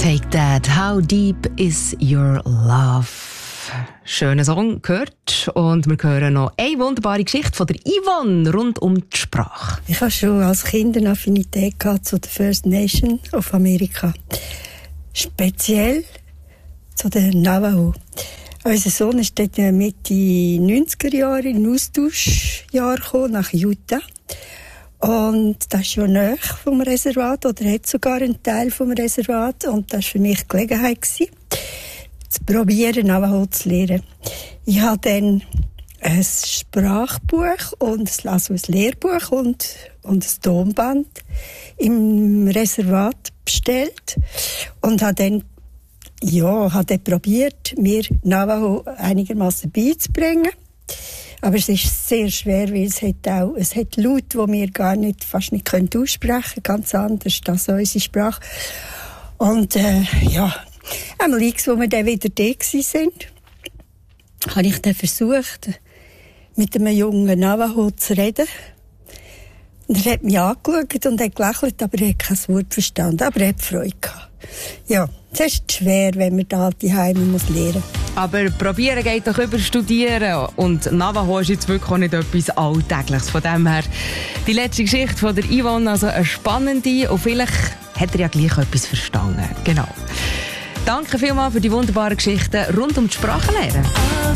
Take That, How Deep Is Your Love? Schöner Song gehört. Und wir hören noch eine wunderbare Geschichte von der Yvonne rund um die Sprache. Ich hatte schon als Kind eine Affinität zu der First Nation of Amerika. Speziell zu den Navajo. Unser Sohn ist dort Mitte 90er Jahre in ein Austauschjahr gekommen, nach Utah. Und das ist ja nahe vom Reservat, oder hat sogar einen Teil vom Reservat. Und das war für mich die Gelegenheit, zu probieren, Navajo zu lernen. Ich habe dann ein Sprachbuch und ein Lehrbuch und ein Tonband im Reservat bestellt und habe dann probiert, mir Navajo einigermaßen beizubringen. Aber es ist sehr schwer, weil es hat Laute, die wir fast nicht aussprechen können, ganz anders als unsere Sprache. Und einmal X, wo wir dann wieder da waren, habe ich dann versucht, mit einem jungen Navajo zu reden. Und er hat mich angeschaut und hat gelächelt, aber er hat kein Wort verstanden. Aber er hat Freude gehabt. Ja, es ist schwer, wenn man da die Heime lernen muss. Aber probieren geht doch über Studieren. Und Navajo ist jetzt wirklich auch nicht etwas Alltägliches. Von dem her, die letzte Geschichte von der Yvonne, also eine spannende. Und vielleicht hat er ja gleich etwas verstanden. Genau. Danke vielmals für die wunderbaren Geschichten rund um die Sprachenlehre.